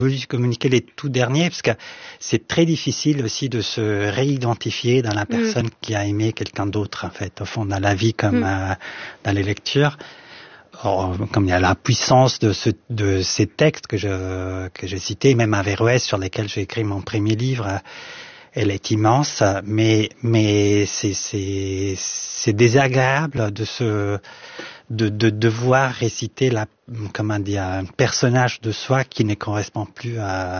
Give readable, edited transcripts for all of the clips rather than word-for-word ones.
voulu communiquer les tout derniers parce que c'est très difficile aussi de se réidentifier dans la personne qui a aimé quelqu'un d'autre, en fait, au fond, dans la vie comme dans les lectures. Or, comme il y a la puissance de ces textes que j'ai cités, même Averroès, sur lesquels j'ai écrit mon premier livre, elle est immense, mais c'est désagréable de devoir réciter un personnage de soi qui ne correspond plus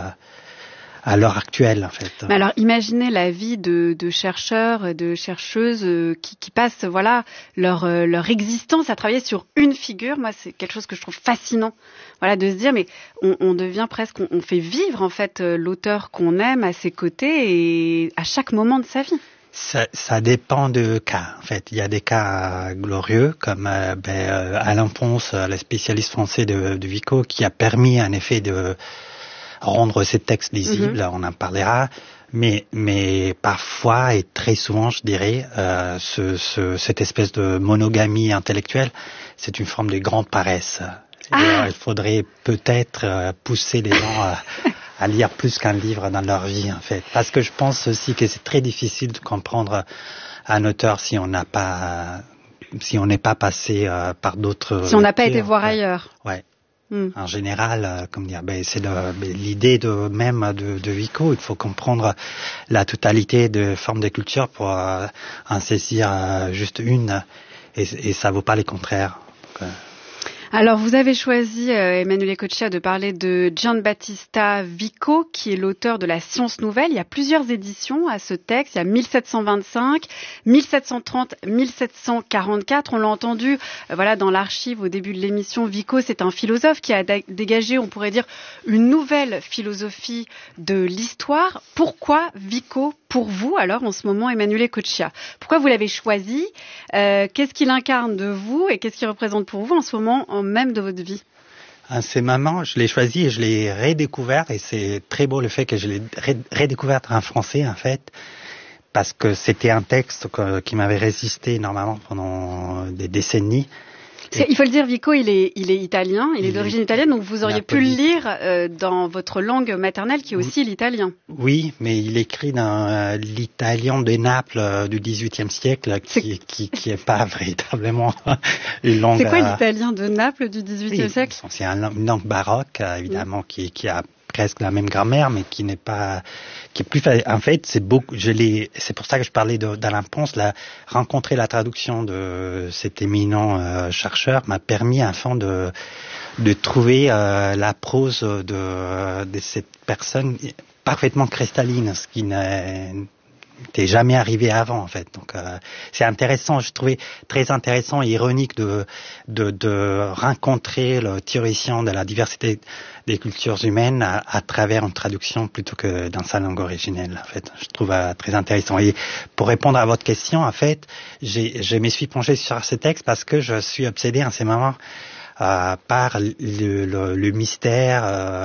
à l'heure actuelle, en fait. Mais alors, imaginez la vie de chercheurs et de chercheuses qui passent, leur existence à travailler sur une figure. Moi, c'est quelque chose que je trouve fascinant. Voilà, de se dire, mais on devient presque, on fait vivre, en fait, l'auteur qu'on aime à ses côtés et à chaque moment de sa vie. Ça dépend de cas, en fait. Il y a des cas glorieux, comme Alain Ponce, le spécialiste français de Vico, qui a permis, en effet, de rendre ces textes lisibles. On en parlera. Mais parfois, et très souvent, je dirais, cette espèce de monogamie intellectuelle, c'est une forme de grande paresse. Il faudrait peut-être pousser les gens à lire plus qu'un livre dans leur vie, en fait. Parce que je pense aussi que c'est très difficile de comprendre un auteur si on n'est pas passé par d'autres... Si on n'a pas été voir ailleurs. Ouais. En général, c'est l'idée de Vico. Il faut comprendre la totalité de formes de culture pour en saisir juste une, et ça vaut pas les contraires. Donc, alors, vous avez choisi, Emanuele Coccia, de parler de Giambattista Vico, qui est l'auteur de La Science nouvelle. Il y a plusieurs éditions à ce texte. Il y a 1725, 1730, 1744. On l'a entendu, dans l'archive au début de l'émission. Vico, c'est un philosophe qui a dégagé, on pourrait dire, une nouvelle philosophie de l'histoire. Pourquoi Vico, pour vous, alors, en ce moment, Emanuele Coccia? Pourquoi vous l'avez choisi? Qu'est-ce qu'il incarne de vous et qu'est-ce qu'il représente pour vous en ce moment même de votre vie? À ces moments, je l'ai choisi et je l'ai redécouvert, et c'est très beau le fait que je l'ai redécouvert en français, en fait, parce que c'était un texte qui m'avait résisté énormément pendant des décennies. Il faut le dire, Vico, il est italien, il est d'origine italienne, donc vous auriez pu le lire dans votre langue maternelle qui est aussi l'italien. Oui, mais il écrit dans l'italien de Naples du XVIIIe siècle, qui est pas véritablement une langue... C'est quoi l'italien de Naples du XVIIIe siècle? C'est une langue baroque, évidemment, qui a presque la même grammaire, mais qui est plus en fait, c'est pour ça que je parlais d'Alain Ponce. Rencontrer la traduction de cet éminent chercheur m'a permis, enfin, de trouver la prose de cette personne parfaitement cristalline, ce qui n'était jamais arrivé avant, en fait. Donc c'est intéressant, je trouvais très intéressant et ironique de rencontrer le théoricien de la diversité des cultures humaines à travers une traduction plutôt que dans sa langue originelle, en fait. Je trouve très intéressant. Et pour répondre à votre question, en fait, je me suis penché sur ce texte parce que je suis obsédé en ces moments par le mystère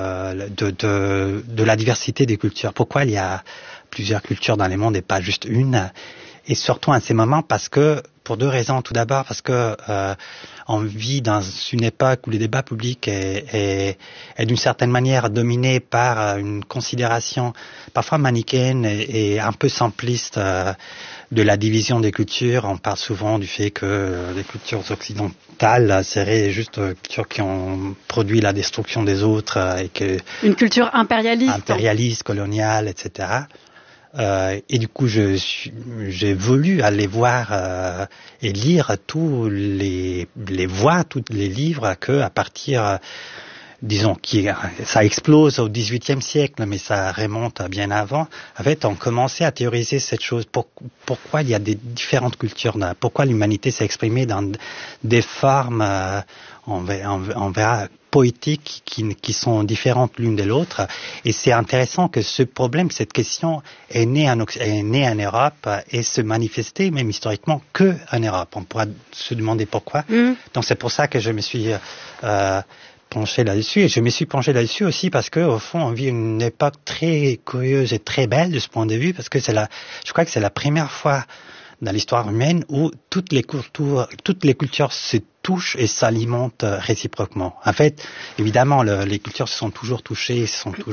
de la diversité des cultures. Pourquoi il y a plusieurs cultures dans le monde et pas juste une? Et surtout en ces moments pour deux raisons. Tout d'abord parce que on vit dans une époque où le débat public est d'une certaine manière dominé par une considération parfois manichéenne et un peu simpliste de la division des cultures. On parle souvent du fait que les cultures occidentales seraient juste cultures qui ont produit la destruction des autres et que une culture impérialiste, coloniale, etc. Et du coup, j'ai voulu aller voir et lire tous les voix, tous les livres que, à partir, disons, ça explose au XVIIIe siècle, mais ça remonte à bien avant. En fait, on commençait à théoriser cette chose. Pourquoi il y a des différentes cultures, pourquoi l'humanité s'est exprimée dans des formes, on verra, poétiques qui sont différentes l'une de l'autre. Et c'est intéressant que ce problème, cette question est née en Europe et se manifestait même historiquement que en Europe. On pourra se demander pourquoi. Donc c'est pour ça que je me suis penché là-dessus. Et je me suis penché là-dessus aussi parce que, au fond, on vit une époque très curieuse et très belle de ce point de vue, parce que je crois que c'est la première fois dans l'histoire humaine où toutes les cultures se touchent et s'alimentent réciproquement. En fait, évidemment, les cultures se sont toujours touchées, se sont toujours